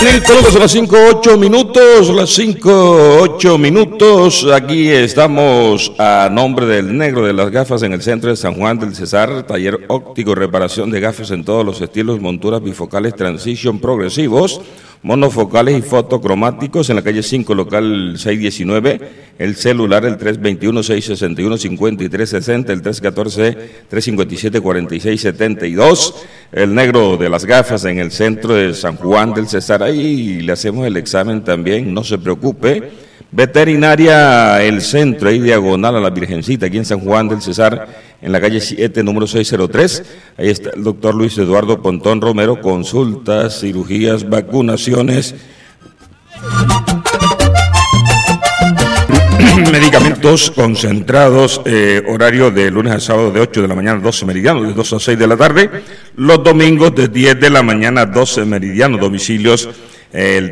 Todos a las 5:08, las 5:08. Aquí estamos a nombre del Negro de las Gafas en el centro de San Juan del Cesar, taller óptico, reparación de gafas en todos los estilos, monturas bifocales, transition progresivos, monofocales y fotocromáticos en la calle 5, local 619, el celular el 321-661-5360, el 314-357-4672, el Negro de las Gafas en el centro de San Juan del Cesar. Ahí le hacemos el examen también, no se preocupe. Veterinaria El Centro, ahí diagonal a la Virgencita, aquí en San Juan del Cesar, en la calle 7, número 603. Ahí está el doctor Luis Eduardo Pontón Romero, consultas, cirugías, vacunaciones, medicamentos concentrados, horario de lunes a sábado de 8 de la mañana a 12 meridiano, de 2 a 6 de la tarde, los domingos de 10 de la mañana a 12 meridiano, domicilios el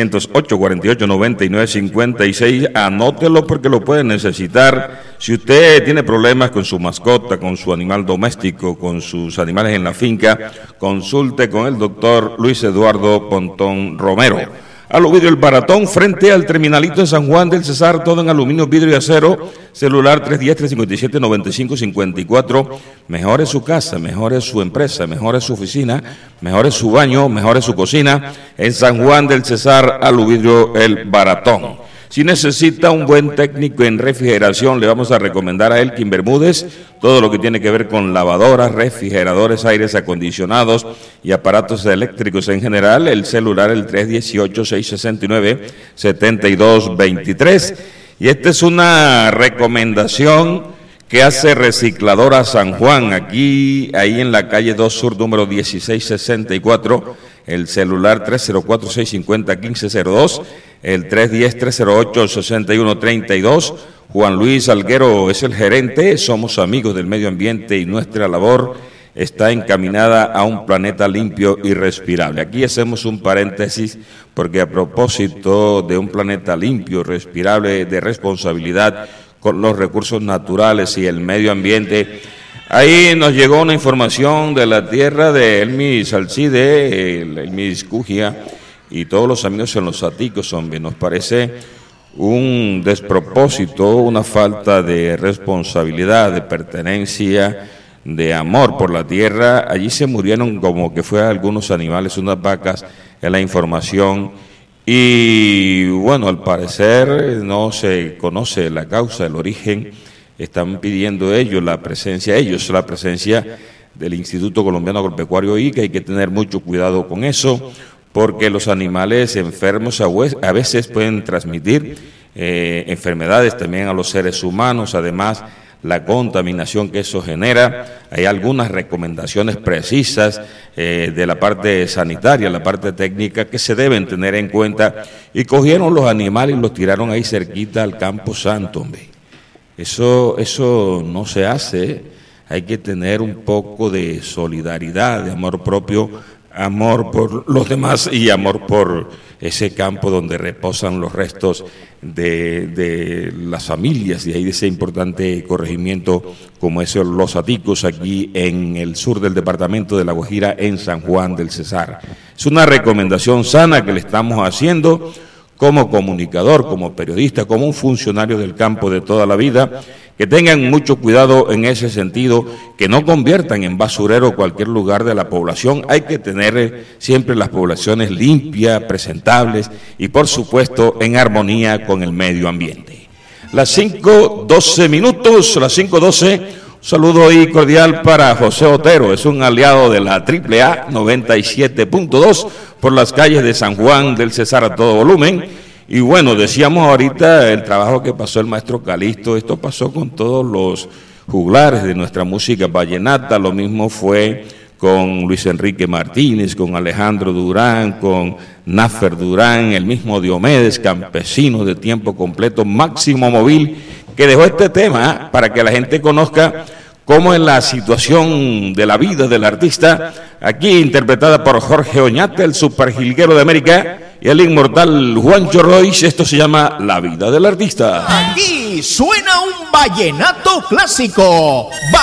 308-48-99-56, anótelo porque lo puede necesitar. Si usted tiene problemas con su mascota, con su animal doméstico, con sus animales en la finca, consulte con el doctor Luis Eduardo Pontón Romero. Aluvidrio El Baratón, frente al terminalito en San Juan del Cesar, todo en aluminio, vidrio y acero, celular 310-357-9554. Mejore su casa, mejore su empresa, mejore su oficina, mejore su baño, mejore su cocina. En San Juan del Cesar, Aluvidrio El Baratón. Si necesita un buen técnico en refrigeración, le vamos a recomendar a Elkin Bermúdez todo lo que tiene que ver con lavadoras, refrigeradores, aires acondicionados y aparatos eléctricos en general. El celular el 318-669-7223. Y esta es una recomendación que hace Recicladora San Juan, ahí en la calle 2 Sur, número 1664, el celular 304-650-1502, el 310-308-6132, Juan Luis Alguero es el gerente. Somos amigos del medio ambiente y nuestra labor está encaminada a un planeta limpio y respirable. Aquí hacemos un paréntesis porque a propósito de un planeta limpio, respirable, de responsabilidad con los recursos naturales y el medio ambiente, ahí nos llegó una información de la tierra de Elmis Alcide, Elmis Cugia y todos los amigos en los Aticos, hombre. Nos parece un despropósito, una falta de responsabilidad, de pertenencia, de amor por la tierra. Allí se murieron como que fue algunos animales, unas vacas, en la información. Y bueno, al parecer no se conoce la causa, el origen. Están pidiendo ellos la presencia del Instituto Colombiano Agropecuario ICA. Hay que tener mucho cuidado con eso, porque los animales enfermos a veces pueden transmitir enfermedades también a los seres humanos. Además, la contaminación que eso genera. Hay algunas recomendaciones precisas de la parte sanitaria, la parte técnica, que se deben tener en cuenta. Y cogieron los animales y los tiraron ahí cerquita al Campo Santo, hombre. Eso no se hace. Hay que tener un poco de solidaridad, de amor propio, amor por los demás y amor por ese campo donde reposan los restos de las familias, y ahí de ese importante corregimiento como es Los Aticos, aquí en el sur del departamento de La Guajira, en San Juan del Cesar. Es una recomendación sana que le estamos haciendo como comunicador, como periodista, como un funcionario del campo de toda la vida. Que tengan mucho cuidado en ese sentido, que no conviertan en basurero cualquier lugar de la población. Hay que tener siempre las poblaciones limpias, presentables y por supuesto en armonía con el medio ambiente. Las 5:12, las 5:12, un saludo y cordial para José Otero, es un aliado de la AAA 97.2 por las calles de San Juan del Cesar a todo volumen. Y bueno, decíamos ahorita el trabajo que pasó el maestro Calixto. Esto pasó con todos los juglares de nuestra música vallenata. Lo mismo fue con Luis Enrique Martínez, con Alejandro Durán, con Náfer Durán, el mismo Diomedes, campesino de tiempo completo, Máximo Móvil, que dejó este tema para que la gente conozca cómo es la situación de la vida del artista, aquí interpretada por Jorge Oñate, el superjilguero de América, y el inmortal Juancho Royce. Esto se llama La Vida del Artista. Aquí suena un vallenato clásico.